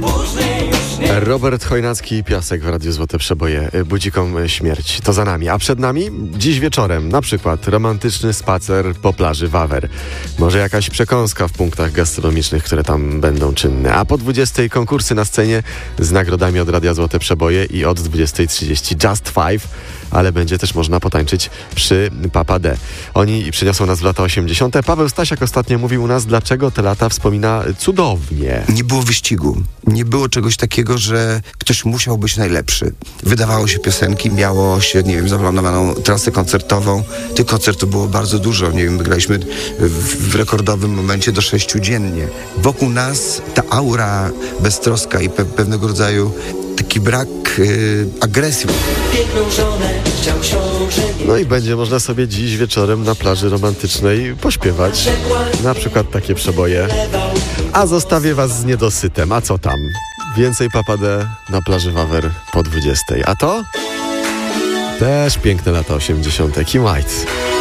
Robert Chojnacki i Piasek w Radiu Złote Przeboje. Budzikom śmierć. To za nami. A przed nami dziś wieczorem na przykład romantyczny spacer po plaży Wawer. Może jakaś przekąska w punktach gastronomicznych, które tam będą czynne. A po 20:00 konkursy na scenie z nagrodami od Radia Złote Przeboje i od 20:30 Just Five. Ale będzie też można potańczyć przy Papa D. Oni przyniosą nas w lata 80. Paweł Stasiak ostatnio mówił u nas, dlaczego te lata wspomina cudownie. Nie było wyścigu. Nie było czegoś takiego, że ktoś musiał być najlepszy. Wydawało się piosenki, miało się, nie wiem, zaplanowaną trasę koncertową. Tych koncertów było bardzo dużo. Nie wiem, graliśmy w rekordowym momencie do 6 dziennie. Wokół nas ta aura beztroska i pewnego rodzaju taki brak agresji. No i będzie można sobie dziś wieczorem na plaży romantycznej pośpiewać. Na przykład takie przeboje. A zostawię was z niedosytem. A co tam? Więcej Papa D na plaży Wawer po 20:00. A to? Też piękne lata 80. Kim White.